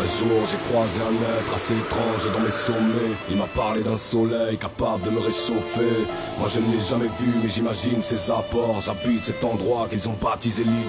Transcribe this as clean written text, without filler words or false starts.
Un jour j'ai croisé un être assez étrange dans mes sommets. Il m'a parlé d'un soleil capable de me réchauffer. Moi je ne l'ai jamais vu mais j'imagine ses apports. J'habite cet endroit qu'ils ont baptisé l'île